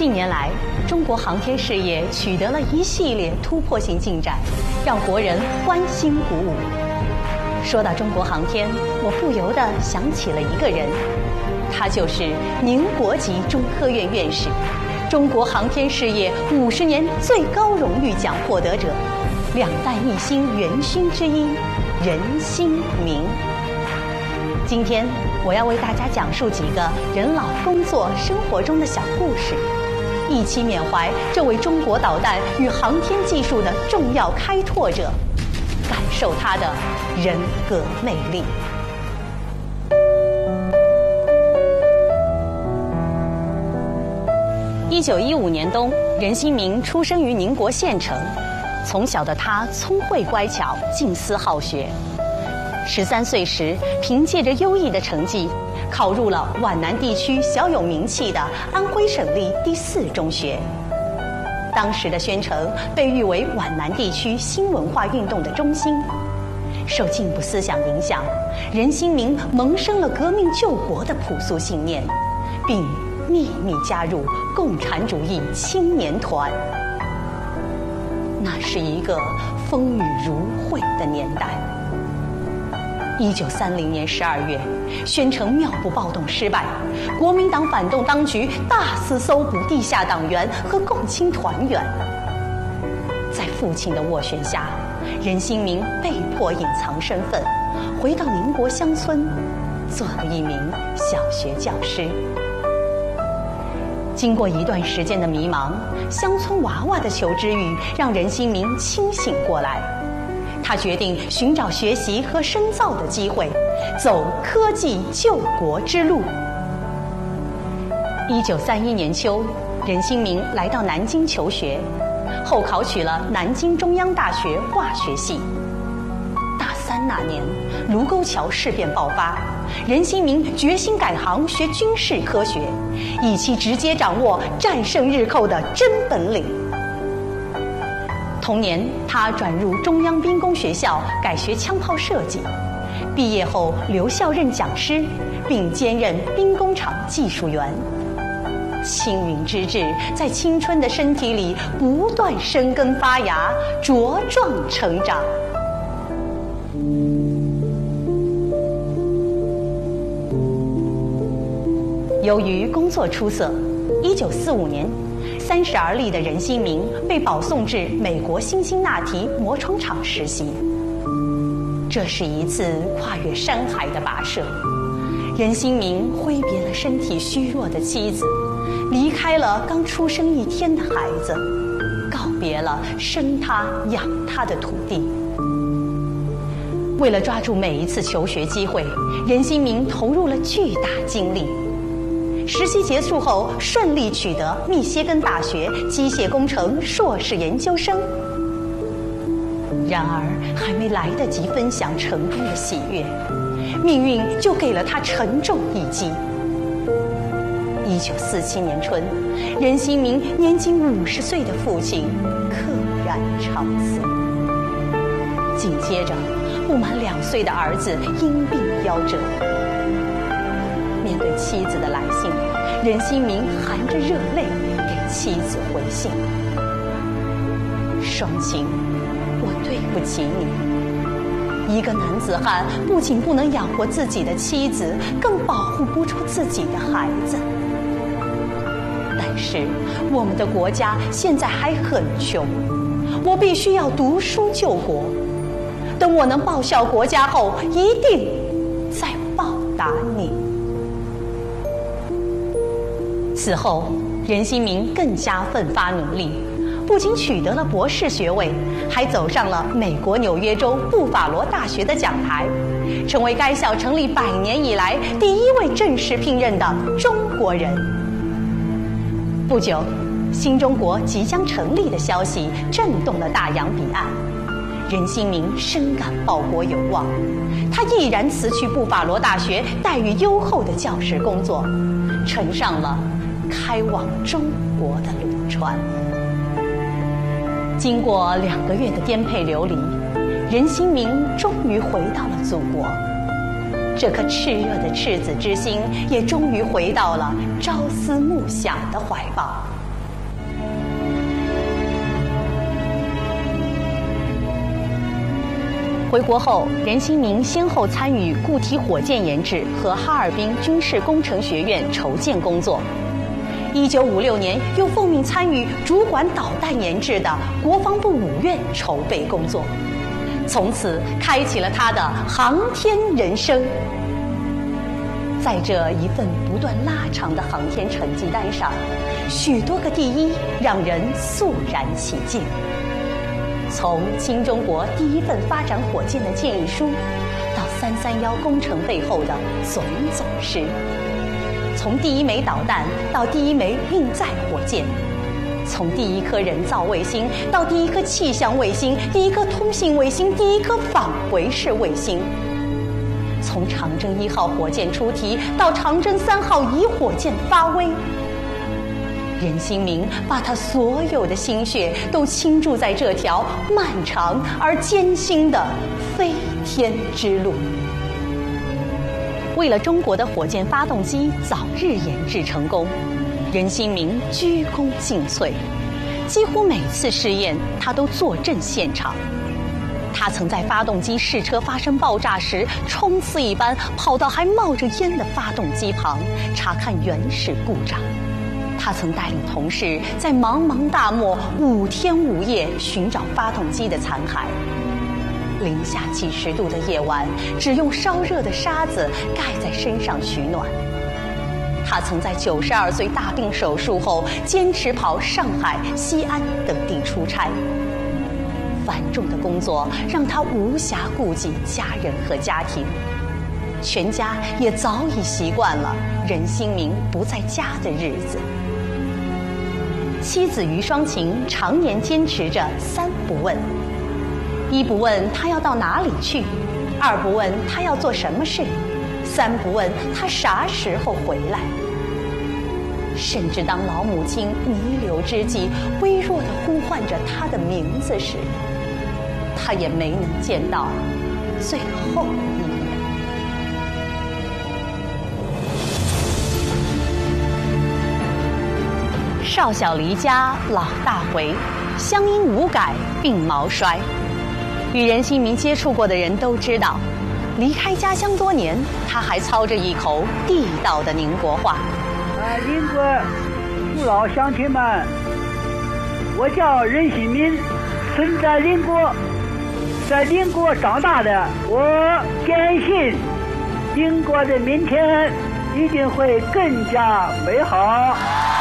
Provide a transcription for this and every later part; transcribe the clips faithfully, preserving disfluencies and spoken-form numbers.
近年来，中国航天事业取得了一系列突破性进展，让国人欢欣鼓舞。说到中国航天，我不由得想起了一个人，他就是宁国级中科院院士，中国航天事业五十年最高荣誉奖获得者，两弹一星元勋之一任兴明。今天我要为大家讲述几个人老工作生活中的小故事，一起缅怀这位中国导弹与航天技术的重要开拓者，感受他的人格魅力。一九一五年冬，任兴明出生于宁国县城。从小的他聪慧乖巧，静思好学。十三岁时，凭借着优异的成绩，考入了皖南地区小有名气的安徽省立第四中学。当时的宣城被誉为皖南地区新文化运动的中心。受进步思想影响，任兴明萌生了革命救国的朴素信念，并秘密加入共产主义青年团。那是一个风雨如晦的年代。一九三零年十二月，宣城庙部暴动失败，国民党反动当局大肆搜捕地下党员和共青团员。在父亲的斡旋下，任兴明被迫隐藏身份，回到宁国乡村，做了一名小学教师。经过一段时间的迷茫，乡村娃娃的求知欲让任兴明清醒过来。他决定寻找学习和深造的机会，走科技救国之路。一九三一年秋，任兴明来到南京求学，后考取了南京中央大学化学系。大三那年，卢沟桥事变爆发，任兴明决心改行学军事科学，以期直接掌握战胜日寇的真本领。同年，他转入中央兵工学校改学枪炮设计，毕业后留校任讲师，并兼任兵工厂技术员。青云之志在青春的身体里不断生根发芽，茁壮成长。由于工作出色，一九四五年，三十而立的任兴明被保送至美国辛辛那提磨窗厂实习。这是一次跨越山海的跋涉，任兴明挥别了身体虚弱的妻子，离开了刚出生一天的孩子，告别了生他养他的土地。为了抓住每一次求学机会，任兴明投入了巨大精力。实习结束后，顺利取得密歇根大学机械工程硕士研究生。然而，还没来得及分享成功的喜悦，命运就给了他沉重一击。一九四七年春，任兴明年仅五十岁的父亲溘然长死。紧接着，不满两岁的儿子因病夭折。面对妻子的来信，任兴明含着热泪给妻子回信：双亲，我对不起你。一个男子汉不仅不能养活自己的妻子，更保护不住自己的孩子。但是我们的国家现在还很穷，我必须要读书救国。等我能报效国家后，一定再报答你。此后，任兴明更加奋发努力，不仅取得了博士学位，还走上了美国纽约州布法罗大学的讲台，成为该校成立百年以来第一位正式聘任的中国人。不久，新中国即将成立的消息震动了大洋彼岸，任兴明深感报国有望，他毅然辞去布法罗大学待遇优厚的教师工作，乘上了开往中国的轮船。经过两个月的颠沛流离，任兴明终于回到了祖国。这颗炽热的赤子之心也终于回到了朝思暮想的怀抱。 回国后，任新明先后参与固体火箭研制和哈尔滨军事工程学院筹建工作。一九五六年，又奉命参与主管导弹研制的国防部五院筹备工作，从此开启了他的航天人生。在这一份不断拉长的航天成绩单上，许多个第一让人肃然起敬。从新中国第一份发展火箭的建议书，到三三一工程背后的种种事，从第一枚导弹到第一枚运载火箭，从第一颗人造卫星到第一颗气象卫星、第一颗通信卫星、第一颗返回式卫星，从长征一号火箭出题到长征三号乙火箭发威，任新明把他所有的心血都倾注在这条漫长而艰辛的飞天之路。为了中国的火箭发动机早日研制成功，任新明鞠躬尽瘁，几乎每次试验他都坐镇现场。他曾在发动机试车发生爆炸时，冲刺一般跑到还冒着烟的发动机旁，查看原始故障。他曾带领同事在茫茫大漠五天五夜寻找发动机的残骸，零下几十度的夜晚，只用烧热的沙子盖在身上取暖。他曾在九十二岁大病手术后，坚持跑上海、西安等地出差。繁重的工作让他无暇顾及家人和家庭，全家也早已习惯了任新明不在家的日子。妻子于双琴常年坚持着三不问：一不问他要到哪里去，二不问他要做什么事，三不问他啥时候回来。甚至当老母亲弥留之际，微弱地呼唤着他的名字时，他也没能见到最后一眼。少小离家老大回，乡音无改鬓毛衰。与任新明接触过的人都知道，离开家乡多年，他还操着一口地道的宁国话。 啊，邻国父老乡亲们，我叫任新明，生在邻国，在邻国长大的。我坚信，邻国的明天一定会更加美好。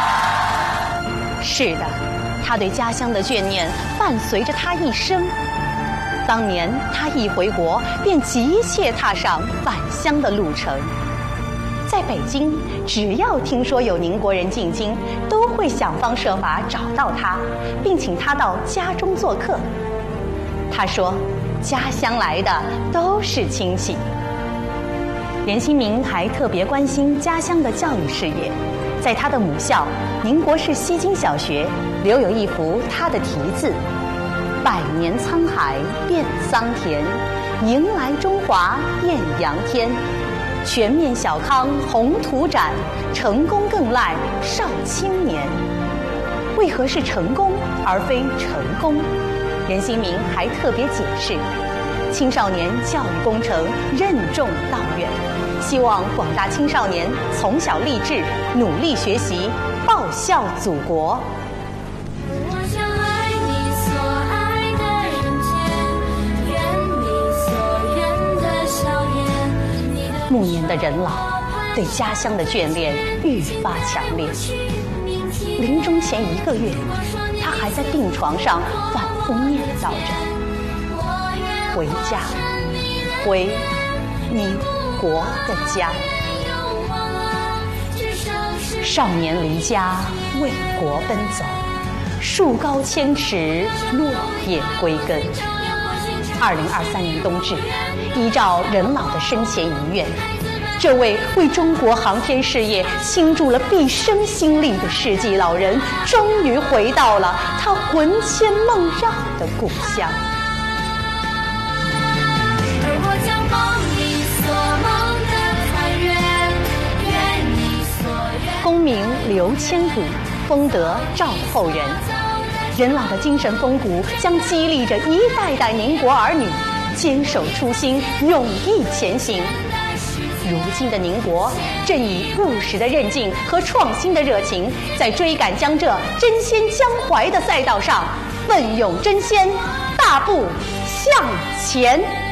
是的，他对家乡的眷念伴随着他一生。当年他一回国，便急切踏上返乡的路程。在北京，只要听说有宁国人进京，都会想方设法找到他，并请他到家中做客。他说，家乡来的都是亲戚。任新明还特别关心家乡的教育事业，在他的母校宁国市西京小学留有一幅他的题字：百年沧海变桑田，迎来中华艳阳天。全面小康宏图展，成功更赖少青年。为何是成功而非成功？任新明还特别解释，青少年教育工程任重道远，希望广大青少年从小立志，努力学习，报效祖国。暮年的任老对家乡的眷恋愈发强烈。临终前一个月，他还在病床上反复念叨着：回家，回宁国的家。少年离家为国奔走，树高千尺，落叶归根。二零二三年冬至，依照任老的生前遗愿，这位为中国航天事业倾注了毕生心力的世纪老人，终于回到了他魂牵梦绕的故乡。功名留千古，风德照后人。任老的精神风骨将激励着一代代宁国儿女坚守初心，勇毅前行。如今的宁国正以务实的韧劲和创新的热情，在追赶江浙争先江淮的赛道上奋勇争先，大步向前。